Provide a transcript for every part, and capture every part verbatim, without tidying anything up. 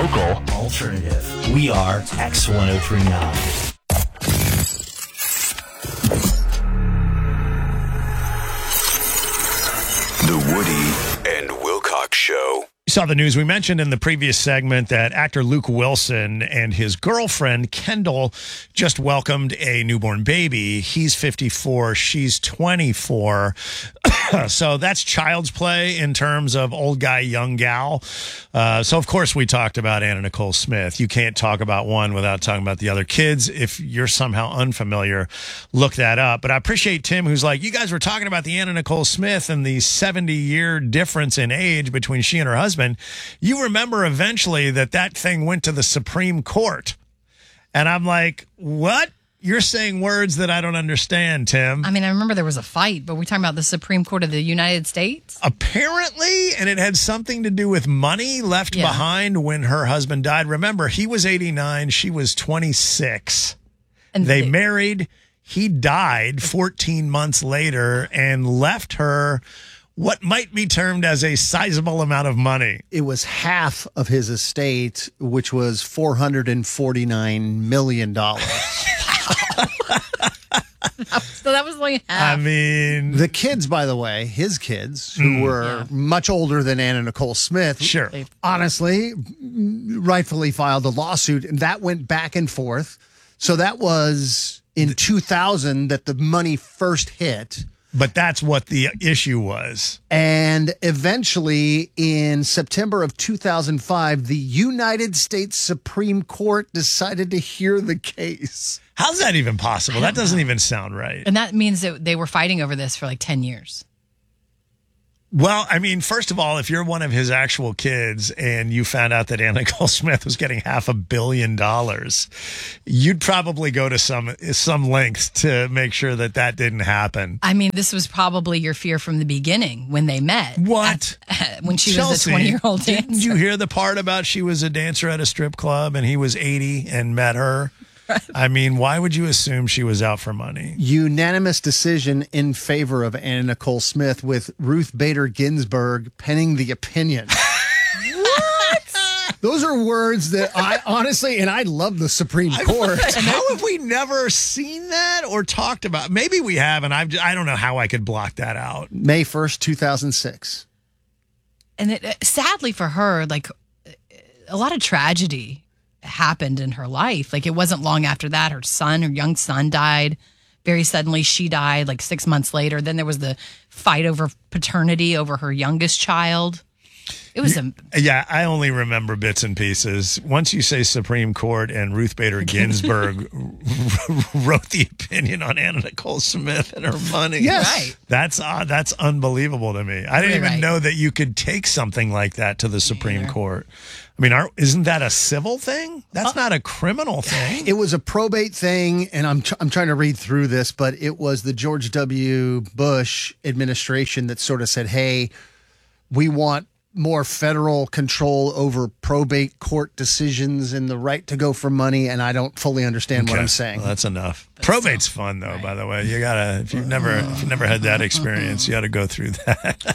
Local. Alternative. We are X one oh three nine. The Woody and Wilcox Show. You saw the news. We mentioned in the previous segment that actor Luke Wilson and his girlfriend, Kendall, just welcomed a newborn baby. He's fifty-four. She's twenty-four. So that's child's play in terms of old guy, young gal. Uh, so, of course, we talked about Anna Nicole Smith. You can't talk about one without talking about the other kids. If you're somehow unfamiliar, look that up. But I appreciate Tim, who's like, you guys were talking about the Anna Nicole Smith and the seventy-year difference in age between she and her husband. You remember eventually that that thing went to the Supreme Court. And I'm like, what? You're saying words that I don't understand, Tim. I mean, I remember there was a fight, but we're talking about the Supreme Court of the United States? Apparently, and it had something to do with money left Yeah. behind when her husband died. Remember, he was eighty-nine, she was twenty-six. And They they- married. He died fourteen months later and left her what might be termed as a sizable amount of money. It was half of his estate, which was four hundred forty-nine million dollars. So that was like half. I mean, The kids, by the way, his kids, who Mm. were Yeah. much older than Anna Nicole Smith, sure. honestly, rightfully filed a lawsuit, and that went back and forth. So that was in two thousand that the money first hit. But that's what the issue was. And eventually, in September of two thousand five, the United States Supreme Court decided to hear the case. How's that even possible? That doesn't even sound right. And that means that they were fighting over this for like ten years. Well, I mean, first of all, if you're one of his actual kids and you found out that Anna Nicole Smith was getting half a billion dollars, you'd probably go to some some lengths to make sure that that didn't happen. I mean, this was probably your fear from the beginning when they met. What? At- when she Chelsea, was a twenty-year-old dancer. Didn't you hear the part about she was a dancer at a strip club and he was eighty and met her? I mean, why would you assume she was out for money? Unanimous decision in favor of Anna Nicole Smith, with Ruth Bader Ginsburg penning the opinion. What? Those are words that I honestly, and I love the Supreme Court. How have we never seen that or talked about? Maybe we have, and I've, I don't know how I could block that out. May first, two thousand six. And it, sadly for her, like a lot of tragedy happened in her life. Like it wasn't long after that, her son, her young son died. Very suddenly she died like six months later. Then there was the fight over paternity over her youngest child. It was a Yeah, I only remember bits and pieces. Once you say Supreme Court and Ruth Bader Ginsburg wrote the opinion on Anna Nicole Smith and her money. Yes. Right. That's uh, that's unbelievable to me. I didn't Really even right. know that you could take something like that to the Supreme either. Court. I mean, are, isn't that a civil thing? That's not a criminal thing. It was a probate thing, and I'm tr- I'm trying to read through this, but it was the George W. Bush administration that sort of said, "Hey, we want more federal control over probate court decisions and the right to go for money." And I don't fully understand what Okay. I'm saying. Well, that's enough. Probate's fun, though. By the way, you gotta if you've never if you've never had that experience, you got to go through that.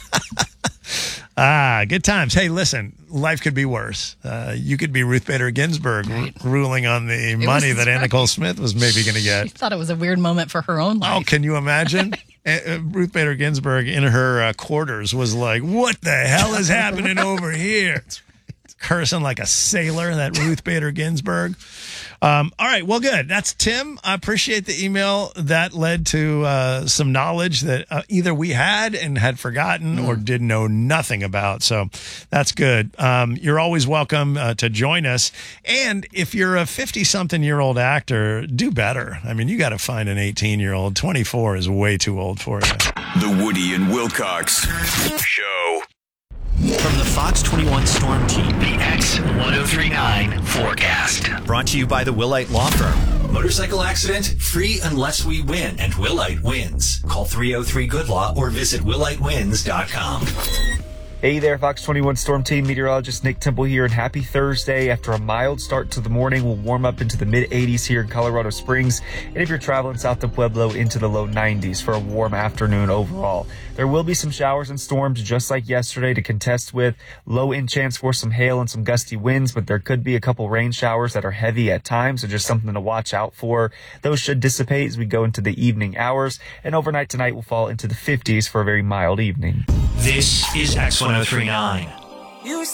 Ah, good times. Hey, listen, life could be worse. Uh, you could be Ruth Bader Ginsburg r- ruling on the money was that Anna right. Nicole Smith was maybe going to she get. thought it was a weird moment for her own Oh, life. can you imagine? Uh, uh, Ruth Bader Ginsburg in her uh, quarters was like, what the hell is happening over here? Cursing like a sailor, that Ruth Bader Ginsburg. Um, all right, well, good. That's Tim. I appreciate the email. That led to uh, some knowledge that uh, either we had and had forgotten or did know nothing about. So that's good. Um, you're always welcome uh, to join us. And if you're a fifty-something-year-old actor, do better. I mean, you got to find an eighteen-year-old. twenty-four is way too old for you. The Woody and Wilcox Show. From the Fox twenty-one Storm Team, the X ten thirty-nine forecast. Brought to you by the Willite Law Firm. Motorcycle accident? Free unless we win, and Willite wins. Call three oh three good law or visit willite wins dot com. Hey there, Fox twenty-one Storm Team. Meteorologist Nick Temple here, and happy Thursday. After a mild start to the morning, we'll warm up into the mid eighties here in Colorado Springs, and if you're traveling south of Pueblo, into the low nineties for a warm afternoon overall. There will be some showers and storms just like yesterday to contest with. Low in chance for some hail and some gusty winds, but there could be a couple rain showers that are heavy at times, so just something to watch out for. Those should dissipate as we go into the evening hours, and overnight tonight will fall into the fifties for a very mild evening. This is X one oh three point nine. You